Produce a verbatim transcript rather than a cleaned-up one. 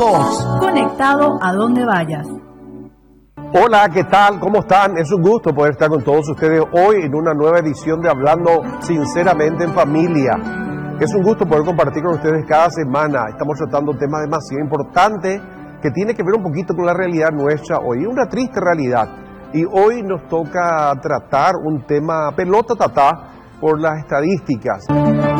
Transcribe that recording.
Conectado a donde vayas. Hola, ¿qué tal? ¿Cómo están? Es un gusto poder estar con todos ustedes hoy en una nueva edición de Hablando Sinceramente en Familia. Es un gusto poder compartir con ustedes cada semana. Estamos tratando temas demasiado importantes que tiene que ver un poquito con la realidad nuestra hoy, una triste realidad. Y hoy nos toca tratar un tema pelota tatá por las estadísticas.